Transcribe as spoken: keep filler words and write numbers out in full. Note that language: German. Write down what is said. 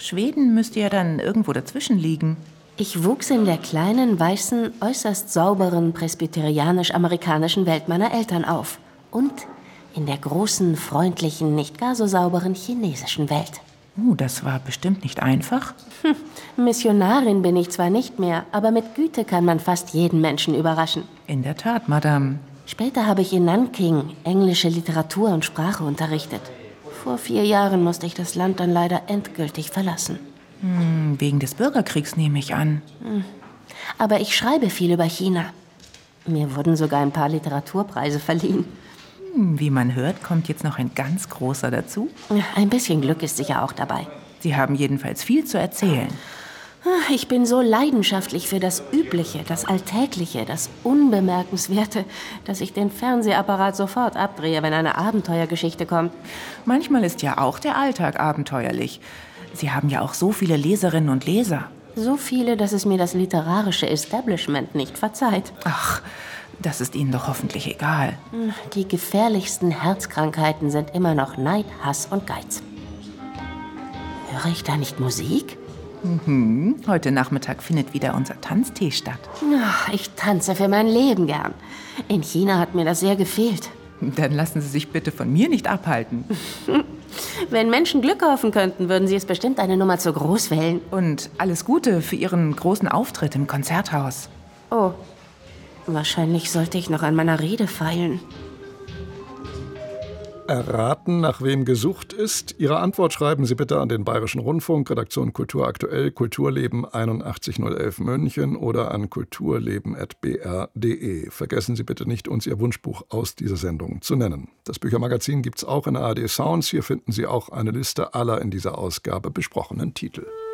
Schweden müsste ja dann irgendwo dazwischen liegen. Ich wuchs in der kleinen, weißen, äußerst sauberen, presbyterianisch-amerikanischen Welt meiner Eltern auf. Und in der großen, freundlichen, nicht gar so sauberen chinesischen Welt. Uh, das war bestimmt nicht einfach. Hm, Missionarin bin ich zwar nicht mehr, aber mit Güte kann man fast jeden Menschen überraschen. In der Tat, Madame. Später habe ich in Nanking englische Literatur und Sprache unterrichtet. Vor vier Jahren musste ich das Land dann leider endgültig verlassen. Hm, wegen des Bürgerkriegs nehme ich an. Hm. Aber ich schreibe viel über China. Mir wurden sogar ein paar Literaturpreise verliehen. Hm, wie man hört, kommt jetzt noch ein ganz großer dazu. Ein bisschen Glück ist sicher auch dabei. Sie haben jedenfalls viel zu erzählen. Ich bin so leidenschaftlich für das Übliche, das Alltägliche, das Unbemerkenswerte, dass ich den Fernsehapparat sofort abdrehe, wenn eine Abenteuergeschichte kommt. Manchmal ist ja auch der Alltag abenteuerlich. Sie haben ja auch so viele Leserinnen und Leser. So viele, dass es mir das literarische Establishment nicht verzeiht. Ach, das ist Ihnen doch hoffentlich egal. Die gefährlichsten Herzkrankheiten sind immer noch Neid, Hass und Geiz. Höre ich da nicht Musik? Mhm. Heute Nachmittag findet wieder unser Tanztee statt. Ach, ich tanze für mein Leben gern. In China hat mir das sehr gefehlt. Dann lassen Sie sich bitte von mir nicht abhalten. Wenn Menschen Glück kaufen könnten, würden sie es bestimmt eine Nummer zu groß wählen. Und alles Gute für Ihren großen Auftritt im Konzerthaus. Oh, wahrscheinlich sollte ich noch an meiner Rede feilen. Erraten, nach wem gesucht ist? Ihre Antwort schreiben Sie bitte an den Bayerischen Rundfunk, Redaktion Kultur aktuell, Kulturleben einundachtzig null elf München oder an kulturleben at b r punkt d e. Vergessen Sie bitte nicht, uns Ihr Wunschbuch aus dieser Sendung zu nennen. Das Büchermagazin gibt es auch in A R D Sounds. Hier finden Sie auch eine Liste aller in dieser Ausgabe besprochenen Titel.